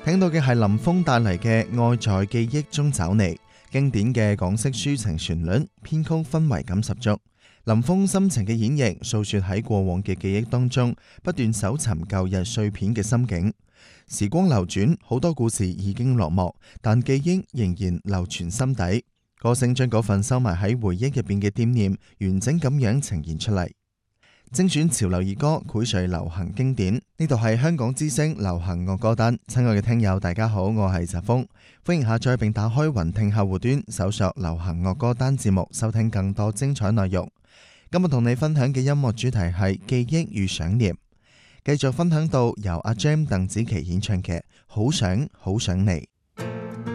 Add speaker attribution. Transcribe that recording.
Speaker 1: 聽到嘅係林峯帶嚟嘅《愛在記憶中找你》，經典嘅港式抒情旋律，編曲氛圍感十足。林峯深情嘅演繹，訴說喺過往嘅記憶當中，不斷搜尋舊日碎片嘅心境。時光流轉，好多故事已經落幕，但記憶仍然流傳心底。歌星將嗰份收埋喺回憶入邊嘅惦念，完整咁樣呈現出嚟。精選潮流兒歌，膾萃流行經典。呢度係香港之聲流行樂歌單。親愛嘅聽友，大家好，我係澤峰，歡迎下載並打開雲聽客戶端，搜索流行樂歌單節目，收聽更多精彩內容。今日同你分享嘅音樂主題係記憶與想念，繼續分享到由阿 Jam 鄧紫棋演唱嘅《好想好想你》。